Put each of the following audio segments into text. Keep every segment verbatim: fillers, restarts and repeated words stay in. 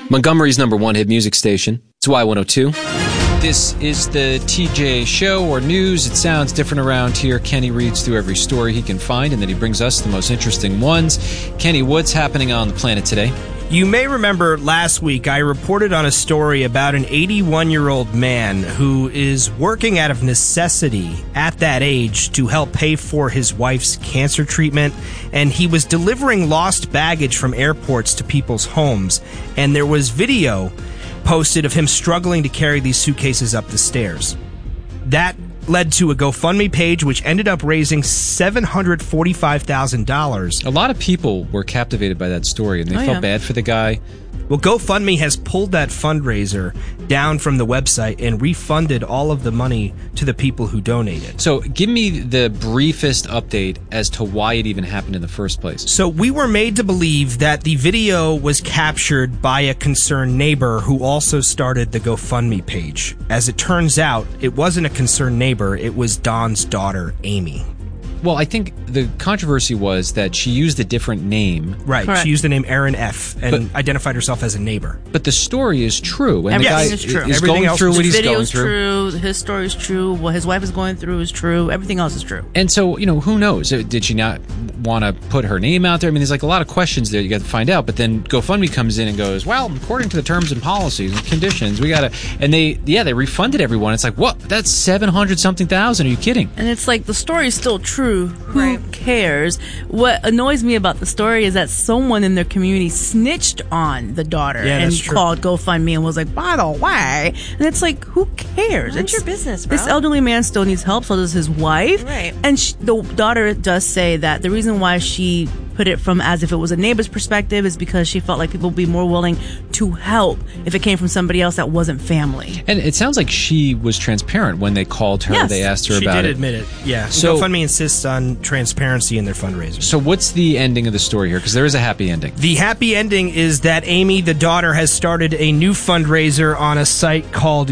Montgomery's number one hit music station. It's Y one oh two. This is the T J Show, or news. It sounds different around here. Kenny reads through every story he can find, and then he brings us the most interesting ones. Kenny, what's happening on the planet today? You may remember last week I reported on a story about an eighty-one-year-old man who is working out of necessity at that age to help pay for his wife's cancer treatment, and he was delivering lost baggage from airports to people's homes, and there was video posted of him struggling to carry these suitcases up the stairs. That led to a GoFundMe page, which ended up raising seven hundred forty-five thousand dollars. A lot of people were captivated by that story, and they Oh, felt yeah. bad for the guy. Well, GoFundMe has pulled that fundraiser down from the website and refunded all of the money to the people who donated. So give me the briefest update as to why it even happened in the first place. So we were made to believe that the video was captured by a concerned neighbor who also started the GoFundMe page. As it turns out, it wasn't a concerned neighbor, it was Don's daughter, Amy. Well, I think the controversy was that she used a different name. Right, Correct. she used the name Erin F. and But- identified herself as a neighbor. But the story is true, and Everything the guy is true. is Everything going else through is what His he's going video's through. true. His story's true. What his wife is going through is true. Everything else is true. And so, you know, who knows? Uh, Did she not want to put her name out there? I mean, there's like a lot of questions there you got to find out. But then GoFundMe comes in and goes, well, according to the terms and policies and conditions, we got to, and they, yeah, they refunded everyone. It's like, what? That's seven hundred something thousand. Are you kidding? And it's like the story's still true. Who Right. cares? What annoys me about the story is that someone in their community snitched on the daughter Yeah, and that's true. called GoFundMe and was like, by the way. And it's like, who cares? Mind It's your business, bro. This elderly man still needs help, so does his wife. Right. And sh- the daughter does say that the reason why she put it from as if it was a neighbor's perspective is because she felt like people would be more willing to help if it came from somebody else that wasn't family. And it sounds like she was transparent when they called her. Yes. They asked her She about did it. admit it, yeah. So- GoFundMe insists on transparency in their fundraisers. So what's the ending of the story here? Because there is a happy ending. The happy ending is that Amy, the daughter, has started a new fundraiser on a site called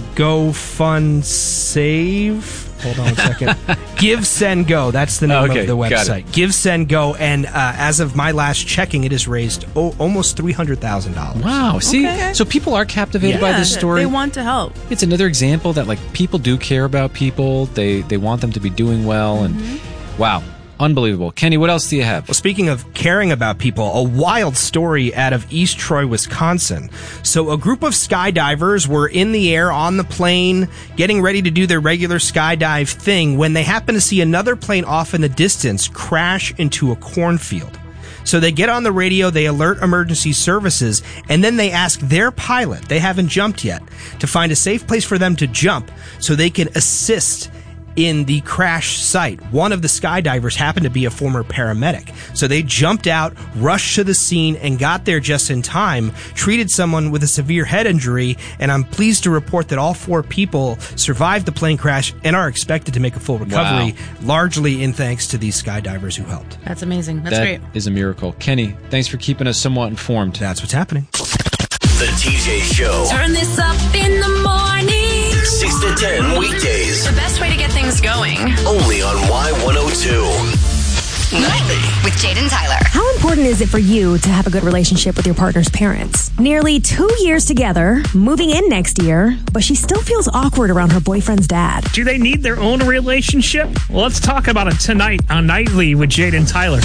GoFundSave. Hold on a second. Give, Send, Go. That's the name Okay, of the got website. Give, Send, Go. And uh, as of my last checking, it has raised oh, almost three hundred thousand dollars. Wow. See, Okay. so people are captivated by Yeah, this story. They want to help. It's another example that like people do care about people. They they want them to be doing well, and wow, unbelievable. Kenny, what else do you have? Well, speaking of caring about people, a wild story out of East Troy, Wisconsin. So a group of skydivers were in the air on the plane, getting ready to do their regular skydive thing, when they happen to see another plane off in the distance crash into a cornfield. So they get on the radio, they alert emergency services, and then they ask their pilot, they haven't jumped yet, to find a safe place for them to jump so they can assist in the crash site. One of the skydivers happened to be a former paramedic. So they jumped out, rushed to the scene, and got there just in time, treated someone with a severe head injury, and I'm pleased to report that all four people survived the plane crash and are expected to make a full recovery, Wow. largely in thanks to these skydivers who helped. That's amazing. That's That great. is a miracle. Kenny, thanks for keeping us somewhat informed. That's what's happening. The T J Show. Turn this up in the morning. six to ten weekdays. The best way to get things going. Only on Y one oh two. Nightly. With Jaden Tyler. How important is it for you to have a good relationship with your partner's parents? Nearly two years together, moving in next year, but she still feels awkward around her boyfriend's dad. Do they need their own relationship? Well, let's talk about it tonight on Nightly with Jaden Tyler.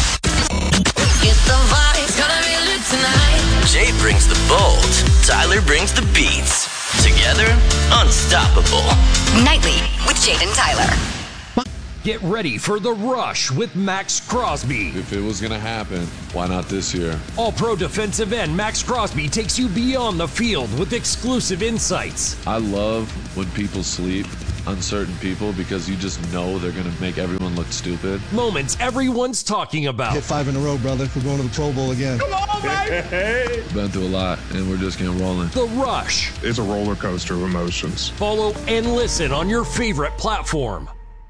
Get the vibes, gonna be lit tonight. Jay brings the bold. Tyler brings the beats. Together, unstoppable. Nightly with Jaden Tyler. Get ready for The Rush with Max Crosby. If it was going to happen, why not this year? All-pro defensive end Max Crosby takes you beyond the field with exclusive insights. I love when people sleep on certain people because you just know they're going to make everyone look stupid. Moments everyone's talking about. Hit five in a row, brother. We're going to the Pro Bowl again. Come on, baby! Been through a lot, and we're just getting rolling. The Rush. It's a roller coaster of emotions. Follow and listen on your favorite platform.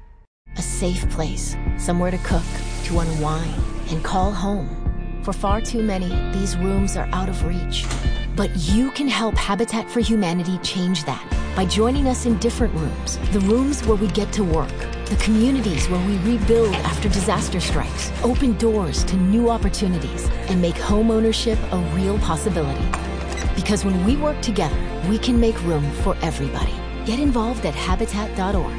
A safe place, somewhere to cook, to unwind, and call home. For far too many, these rooms are out of reach. But you can help Habitat for Humanity change that by joining us in different rooms. The rooms where we get to work, the communities where we rebuild after disaster strikes, open doors to new opportunities, and make home ownership a real possibility. Because when we work together, we can make room for everybody. Get involved at habitat dot org.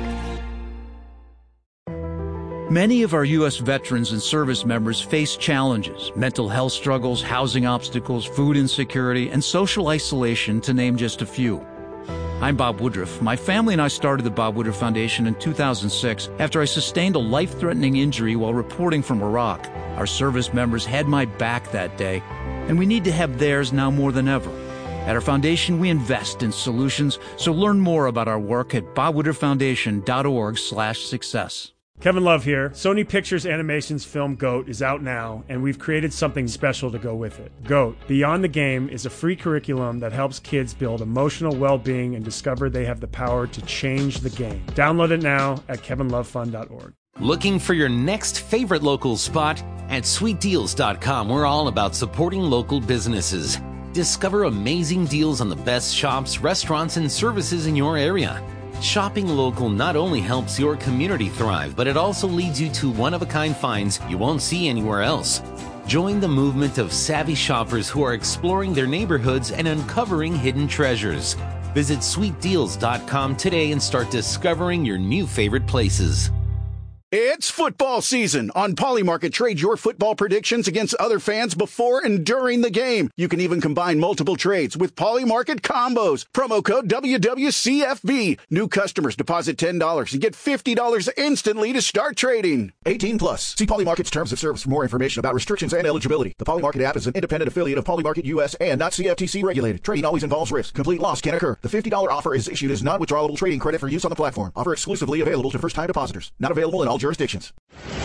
Many of our U S veterans and service members face challenges, mental health struggles, housing obstacles, food insecurity, and social isolation, to name just a few. I'm Bob Woodruff. My family and I started the Bob Woodruff Foundation in two thousand six after I sustained a life-threatening injury while reporting from Iraq. Our service members had my back that day, and we need to have theirs now more than ever. At our foundation, we invest in solutions, so learn more about our work at bob woodruff foundation dot org slash success. Kevin Love here. Sony Pictures Animation's film GOAT is out now, and we've created something special to go with it. GOAT, Beyond the Game, is a free curriculum that helps kids build emotional well-being and discover they have the power to change the game. Download it now at kevin love fun dot org. Looking for your next favorite local spot? At sweet deals dot com, we're all about supporting local businesses. Discover amazing deals on the best shops, restaurants, and services in your area. Shopping local not only helps your community thrive, but it also leads you to one-of-a-kind finds you won't see anywhere else. Join the movement of savvy shoppers who are exploring their neighborhoods and uncovering hidden treasures. Visit sweet deals dot com today and start discovering your new favorite places. It's football season. On Polymarket, trade your football predictions against other fans before and during the game. You can even combine multiple trades with Polymarket combos. Promo code W W C F B. New customers deposit ten dollars and get fifty dollars instantly to start trading. eighteen plus. See Polymarket's terms of service for more information about restrictions and eligibility. The Polymarket app is an independent affiliate of Polymarket U S and not C F T C regulated. Trading always involves risk. Complete loss can occur. The fifty dollars offer is issued as non-withdrawable trading credit for use on the platform. Offer exclusively available to first-time depositors. Not available in all jurisdictions.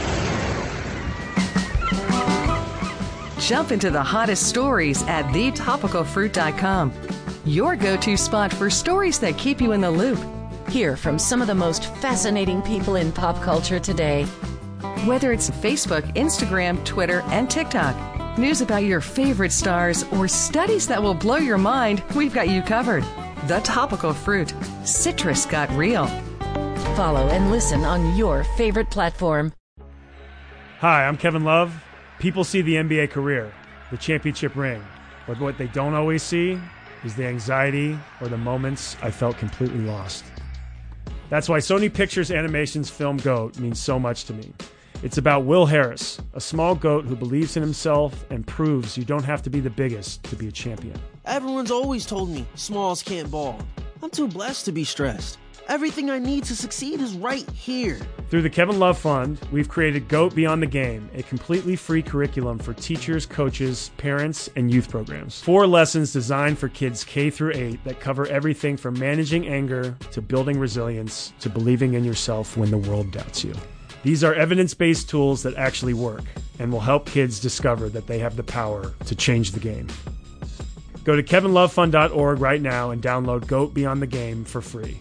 Jump into the hottest stories at the topical fruit dot com. Your go-to spot for stories that keep you in the loop. Hear from some of the most fascinating people in pop culture today. Whether it's Facebook, Instagram, Twitter, and TikTok, news about your favorite stars, or studies that will blow your mind, we've got you covered. The Topical Fruit. Citrus got real. Follow and listen on your favorite platform. Hi, I'm Kevin Love. People see the N B A career, the championship ring, but what they don't always see is the anxiety or the moments I felt completely lost. That's why Sony Pictures Animation's film GOAT means so much to me. It's about Will Harris, a small goat who believes in himself and proves you don't have to be the biggest to be a champion. Everyone's always told me smalls can't ball. I'm too blessed to be stressed. Everything I need to succeed is right here. Through the Kevin Love Fund, we've created GOAT Beyond the Game, a completely free curriculum for teachers, coaches, parents, and youth programs. Four lessons designed for kids K through eight that cover everything from managing anger to building resilience to believing in yourself when the world doubts you. These are evidence-based tools that actually work and will help kids discover that they have the power to change the game. Go to kevin love fund dot org right now and download GOAT Beyond the Game for free.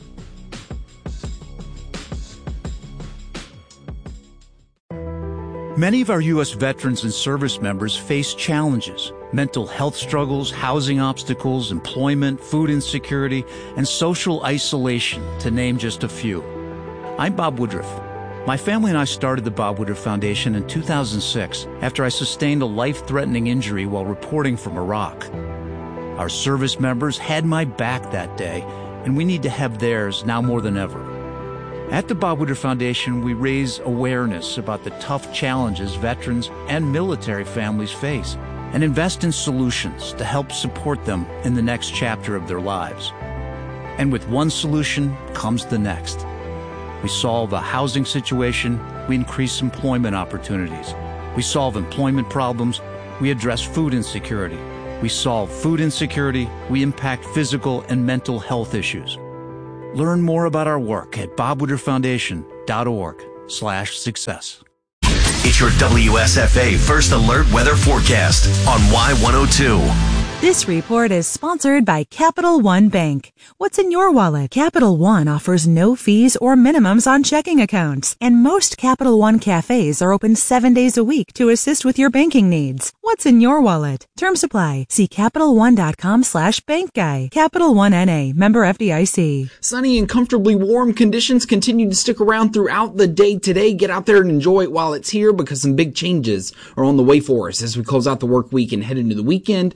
Many of our U S veterans and service members face challenges, mental health struggles, housing obstacles, employment, food insecurity, and social isolation, to name just a few. I'm Bob Woodruff. My family and I started the Bob Woodruff Foundation in two thousand six after I sustained a life-threatening injury while reporting from Iraq. Our service members had my back that day, and we need to have theirs now more than ever. At the Bob Woodruff Foundation, we raise awareness about the tough challenges veterans and military families face and invest in solutions to help support them in the next chapter of their lives. And with one solution comes the next. We solve a housing situation, we increase employment opportunities. We solve employment problems, we address food insecurity. We solve food insecurity, we impact physical and mental health issues. Learn more about our work at bob woodruff foundation dot org slash success. It's your W S F A First Alert Weather Forecast on Y one oh two. This report is sponsored by Capital One Bank. What's in your wallet? Capital One offers no fees or minimums on checking accounts, and most Capital One cafes are open seven days a week to assist with your banking needs. What's in your wallet? Terms apply. See Capital One dot com slash bank guy. Capital One N A, member F D I C. Sunny and comfortably warm conditions continue to stick around throughout the day today. Get out there and enjoy it while it's here, because some big changes are on the way for us as we close out the work week and head into the weekend. We'll see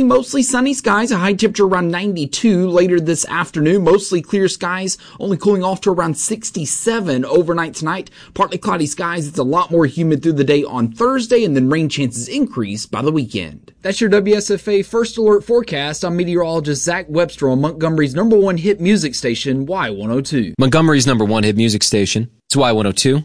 mostly sunny skies, a high temperature around ninety-two. Later this afternoon, mostly clear skies, only cooling off to around sixty-seven overnight tonight. Partly cloudy skies. It's a lot more humid through the day on Thursday, and then rain chances increase by the weekend. That's your W S F A First Alert forecast. I'm meteorologist Zach Webster on Montgomery's number one hit music station, Y one oh two. Montgomery's number one hit music station. It's Y one oh two.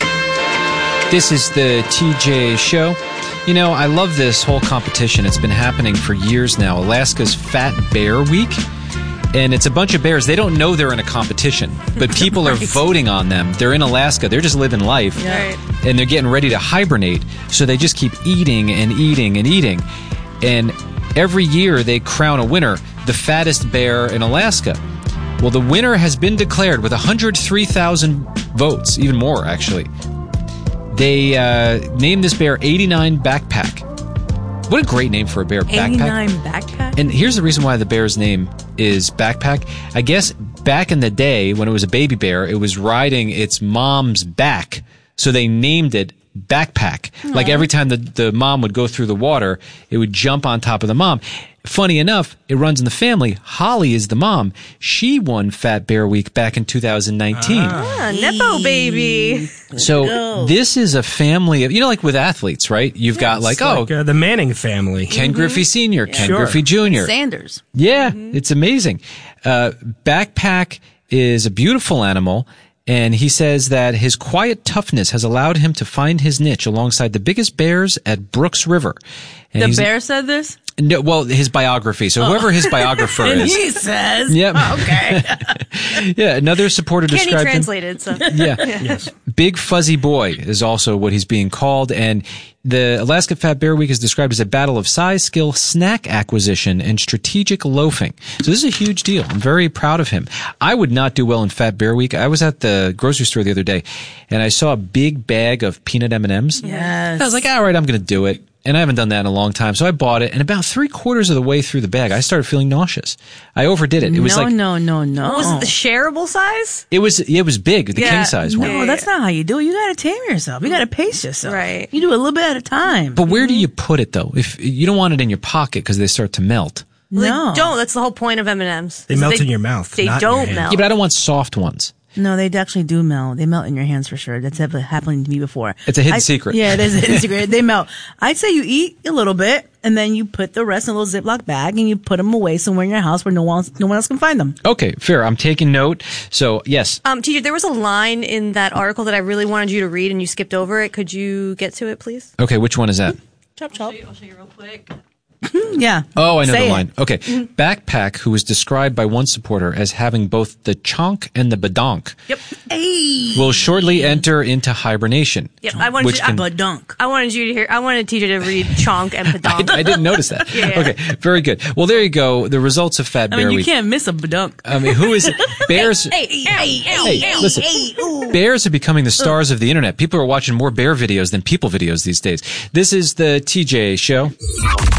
This is the T J Show. You know, I love this whole competition. It's been happening for years now. Alaska's Fat Bear Week. And it's a bunch of bears. They don't know they're in a competition, but people right. are voting on them. They're in Alaska. They're just living life. Right. And they're getting ready to hibernate. So they just keep eating and eating and eating. And every year they crown a winner, the fattest bear in Alaska. Well, the winner has been declared with one hundred three thousand votes, even more, actually. They uh, named this bear eighty-nine Backpack. What a great name for a bear, Backpack. eighty-nine Backpack? And here's the reason why the bear's name is Backpack. I guess back in the day, when it was a baby bear, it was riding its mom's back, so they named it Backpack. Aww. Like every time the, the mom would go through the water, it would jump on top of the mom. Funny enough, it runs in the family. Holly is the mom. She won Fat Bear Week back in two thousand nineteen. Ah, Nepo baby. So this is a family of, you know, like with athletes, right? You've yes. got like, oh, like, uh, the Manning family. Ken mm-hmm. Griffey Senior, Yeah. Ken Sure. Griffey Junior Sanders. Yeah, mm-hmm. It's amazing. Uh, Backpack is a beautiful animal. And he says that his quiet toughness has allowed him to find his niche alongside the biggest bears at Brooks River. And the he's, bear said this? No, well, his biography. So whoever oh. his biographer and is. he says. Yep. Oh, okay. Yeah, another supporter Kenny described translated, him. so. Yeah. Yes. Big Fuzzy Boy is also what he's being called. And the Alaska Fat Bear Week is described as a battle of size, skill, snack acquisition, and strategic loafing. So this is a huge deal. I'm very proud of him. I would not do well in Fat Bear Week. I was at the grocery store the other day, and I saw a big bag of peanut M and M's. Yes. I was like, all right, I'm going to do it. And I haven't done that in a long time. So I bought it, and about three quarters of the way through the bag, I started feeling nauseous. I overdid it. It was no, like, no, no, no. Was it the shareable size? It was, it was big, the yeah. king size one. No, that's not how you do it. You got to tame yourself. You got to pace yourself. Right. You do it a little bit at a time. But where do you put it though? If you don't want it in your pocket because they start to melt. No. They don't. That's the whole point of M and M's. They melt they, in your mouth. They not don't in your melt. Yeah, but I don't want soft ones. No, they actually do melt. They melt in your hands for sure. That's happened to me before. It's a hidden I, secret. Yeah, it is a hidden secret. They melt. I'd say you eat a little bit, and then you put the rest in a little Ziploc bag, and you put them away somewhere in your house where no one else, no one else can find them. Okay, fair. I'm taking note. So, yes. Um, T J, there was a line in that article that I really wanted you to read, and you skipped over it. Could you get to it, please? Okay, which one is that? Chop, chop. I'll show you, I'll show you real quick. Yeah. Oh, I know Say the it. line. Okay. Mm-hmm. Backpack, who was described by one supporter as having both the chonk and the badonk, Yep. Hey. will shortly enter into hibernation. Yep. I wanted which you, can, I, badonk. I wanted you to hear. I wanted T J to read chonk and badonk. I, I didn't notice that. Yeah. Okay, very good. Well, there you go. The results of Fat I Bear mean, you Week. can't miss a badunk. I mean, who is it? Bears? Hey, hey, hey, Hey, listen. Bears are becoming the stars of the internet. People are watching more bear videos than people videos these days. This is the T J Show.